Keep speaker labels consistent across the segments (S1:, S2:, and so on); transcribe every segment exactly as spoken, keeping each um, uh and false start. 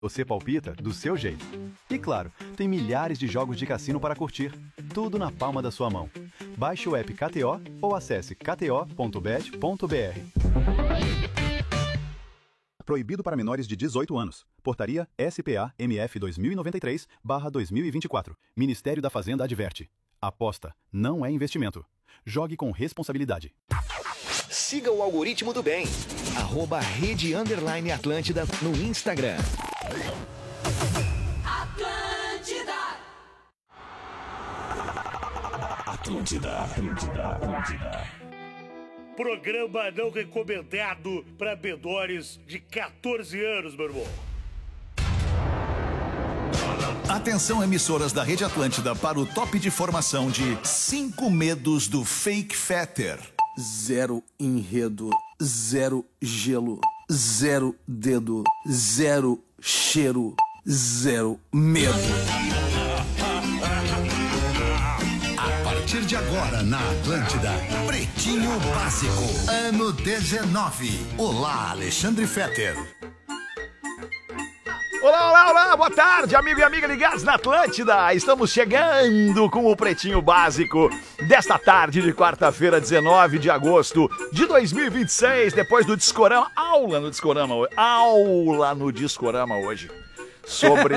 S1: Você palpita do seu jeito. E claro, tem milhares de jogos de cassino para curtir. Tudo na palma da sua mão. Baixe o app K T O ou acesse k t o ponto bet ponto b r. Proibido para menores de dezoito anos. Portaria S P A M F dois mil e noventa e três barra dois mil e vinte e quatro. Ministério da Fazenda adverte. Aposta não é investimento. Jogue com responsabilidade.
S2: Siga o algoritmo do bem. Arroba Rede Underline Atlântida no Instagram.
S3: Atlântida.
S4: Atlântida, Atlântida, Atlântida.
S5: Programa não recomendado para menores de quatorze anos, meu irmão.
S4: Atenção, emissoras da Rede Atlântida, para o top de formação de cinco medos do Fake Fetter.
S6: Zero enredo, zero gelo, zero dedo, zero cheiro, zero medo.
S4: A partir de agora na Atlântida, Pretinho Básico, ano dezenove. Olá, Alexandre Fetter.
S7: Olá, olá, olá, boa tarde, amigo e amiga ligados na Atlântida. Estamos chegando com o Pretinho Básico desta tarde de quarta-feira, dezenove de agosto de dois mil e vinte e seis, depois do Discorama, aula no Discorama hoje, aula no Discorama hoje. Sobre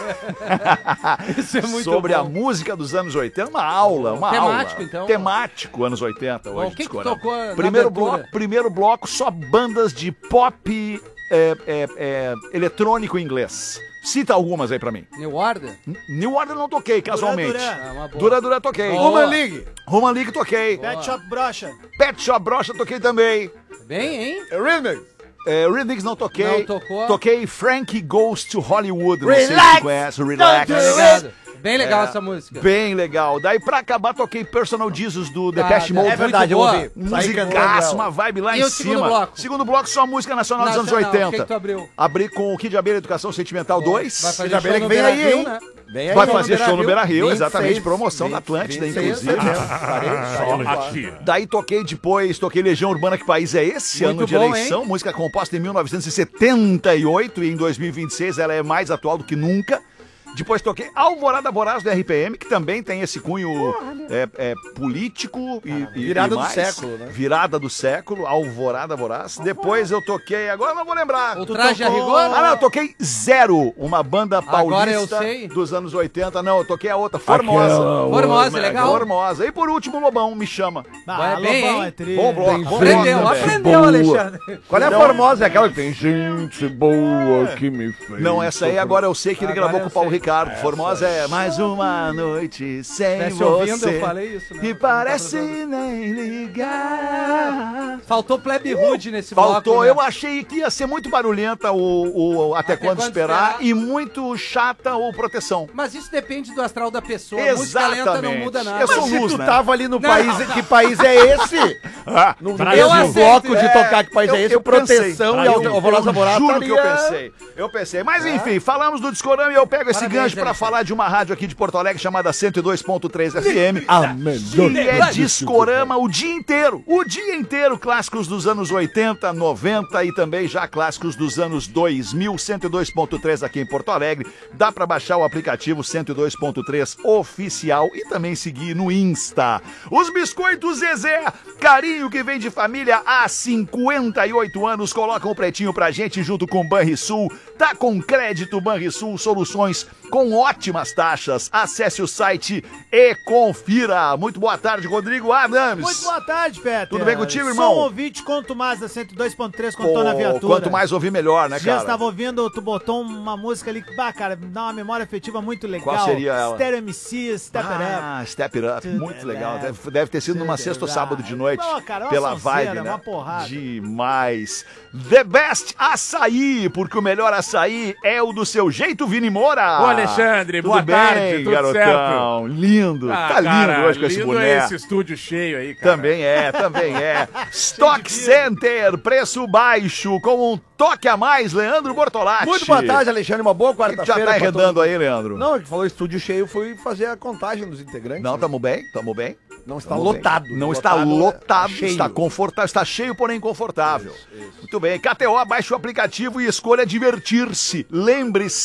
S8: Isso é muito
S7: sobre
S8: bom.
S7: a música dos anos oitenta, uma aula, uma
S8: Temático,
S7: aula.
S8: então.
S7: Temático, anos oitenta hoje.
S8: Bom, o que que
S7: Discorama.
S8: tocou na
S7: primeiro
S8: abertura?
S7: bloco, primeiro bloco, só bandas de pop é, é, é, eletrônico inglês. Cita algumas aí pra mim.
S8: New Order?
S7: New Order não toquei, casualmente.
S9: Duran.
S8: Ah, uma boa.
S7: Dura Dura toquei.
S8: Boa.
S9: Human League.
S7: Human League toquei.
S8: Boa.
S9: Pet Shop Brocha.
S7: Pet Shop Brocha toquei também.
S8: Bem, hein?
S9: Rhythmic.
S7: É, Rhythmics não toquei.
S8: Não tocou.
S7: Toquei Frankie Goes to Hollywood. Não sei se
S9: Relax.
S7: você conhece. Relax.
S8: Tá ligado? Bem legal
S7: É,
S8: essa música.
S7: Bem legal. Daí pra acabar toquei Personal Jesus do
S8: Ah,
S7: Depeche
S8: tá.
S7: Mode.
S8: É verdade, eu ouvi.
S7: Musicaço, uma vibe lá
S8: E
S7: em
S8: o
S7: cima.
S8: segundo bloco?
S7: Segundo bloco, só música nacional, dos
S8: Nacional,
S7: anos oitenta.
S8: o que que tu abriu?
S7: Abri com o Kid de Abelha Educação Sentimental dois.
S8: Vai fazer
S9: Já
S8: show
S9: bem
S8: no
S9: que vem aí,
S8: Beira-Rio,
S9: hein?
S8: né?
S9: Vem aí,
S7: Vai
S9: no
S7: fazer show no Beira Rio,
S9: vinte e
S7: exatamente,
S9: seis,
S7: promoção da
S9: vinte,
S7: Atlântida,
S9: vinte e seis,
S7: inclusive.
S9: Só aqui.
S7: Daí toquei depois, toquei Legião Urbana, que país é esse?
S8: Muito
S7: ano de
S8: bom,
S7: eleição, música composta em mil novecentos e setenta e oito e em dois mil e vinte e seis ela é mais atual do que nunca. Depois toquei Alvorada Voraz do R P M, que também tem esse cunho é, é, político e, e
S9: Virada
S7: e
S9: do
S7: mais.
S9: século, né?
S7: Virada do século, Alvorada Voraz. Depois eu toquei, agora eu não vou lembrar.
S8: O
S7: Tu
S8: Traje a
S7: tocou-
S8: Rigor?
S7: Ah, não, eu toquei Zero, uma banda
S8: Agora eu
S7: paulista
S8: sei.
S7: dos anos oitenta. Não, eu toquei a outra, Formosa.
S8: Formosa, legal.
S7: Formosa. E por último, Lobão, Me Chama.
S8: Vai bem, hein?
S9: é tri.
S7: Bom bloco, bom
S8: Aprendeu,
S7: bloco também.
S8: aprendeu, Alexandre.
S9: Qual é a Formosa? É aquela que tem gente boa que me fez.
S7: Não, essa aí agora eu sei que ele
S8: Agora
S7: gravou
S8: eu
S7: com o Paulo
S8: sei.
S7: Ricardo. Formosa é mais uma noite sem
S8: Tivesse
S7: você.
S8: ouvindo, eu falei isso, né?
S7: E parece nem ligar.
S8: Faltou Plebe Hood nesse
S7: Faltou,
S8: bloco, né?
S7: eu achei que ia ser muito barulhenta o, o Até,
S8: Até
S7: Quando,
S8: Quando
S7: esperar,
S8: Esperar.
S7: e muito chata o Proteção.
S8: Mas isso depende do astral da pessoa. A música lenta não
S7: Exatamente.
S8: muda nada.
S7: Eu sou
S9: Mas se
S7: luz,
S9: tu
S7: né?
S9: tava ali no
S8: Não,
S9: país,
S8: não.
S9: que país é esse? No
S8: Eu
S9: mesmo
S8: aceito.
S9: bloco de
S7: É,
S9: tocar que país
S7: eu-
S9: é esse?
S7: eu
S9: Proteção
S7: pensei.
S9: e
S7: Eu-
S9: Alvorada
S7: eu
S9: Voraz.
S7: juro que eu
S9: estaria-
S7: pensei. Eu pensei. Mas enfim, falamos do Discorama e eu pego esse
S8: Parabéns,
S7: gancho pra
S8: Alexandre.
S7: falar de uma rádio aqui de Porto Alegre chamada cento e dois ponto três F M.
S9: A melhor.
S7: Que é Discorama o dia inteiro. O dia inteiro, clássicos dos anos oitenta, noventa e também já clássicos dos anos dois mil. cento e dois ponto três aqui em Porto Alegre. Dá pra baixar o aplicativo cento e dois ponto três oficial e também seguir no Insta. Os Biscoitos Zezé, carinho que vem de família há cinquenta e oito anos, colocam o pretinho pra gente junto com o Banrisul. Tá com crédito Banrisul, soluções com ótimas taxas. Acesse o site e confira. Muito boa tarde, Rodrigo Adams.
S9: Muito boa tarde, Peter.
S7: Tudo bem contigo, irmão?
S9: Sou um ouvinte, quanto mais da cento e dois ponto três quando tô na
S7: Pô,
S9: viatura.
S7: quanto mais ouvir, melhor, né,
S9: Esses dias
S7: cara?
S9: tava ouvindo, tu botou uma música ali que, bah, cara, dá uma memória afetiva muito legal.
S7: Qual seria ela?
S9: Stereo M C, Step It Up.
S7: Ah, Step It Up,
S9: Tudo
S7: muito
S9: é
S7: legal.
S9: leve.
S7: Deve, deve ter sido numa
S9: Tudo
S7: sexta ou
S9: é
S7: sábado de
S9: leve.
S7: noite.
S9: Não, cara, é uma
S7: pela
S9: sonzeira,
S7: vibe, né?
S9: uma porrada.
S7: Demais. The Best Açaí, porque o melhor açaí é o do seu jeito, Vini Moura.
S10: Ô, Alexandre,
S7: tudo
S10: boa
S7: bem,
S10: tarde, tudo
S7: garotão?
S10: certo?
S7: Lindo,
S10: Ah,
S7: tá lindo
S10: cara,
S7: hoje com esse
S10: lindo
S7: boné.
S10: é esse estúdio cheio aí, cara.
S7: Também é, também é. Stock Center, preço baixo, com um toque a mais, Leandro Bortolatti.
S9: Muito boa tarde, Alexandre. Uma boa
S7: O que que
S9: quarta-feira.
S7: já tá
S9: pra
S7: arredando
S9: todo-
S7: aí, Leandro?
S9: Não, que falou estúdio cheio, fui fazer a contagem dos integrantes.
S7: Não, tamo bem, tamo bem.
S3: Não está
S7: Vamos bem.
S3: lotado.
S7: Não está
S3: Lotado,
S7: lotado,
S3: cheio.
S7: está confortável, está cheio, porém confortável. Muito bem. K T O, baixe o aplicativo e escolha divertir-se. Lembre-se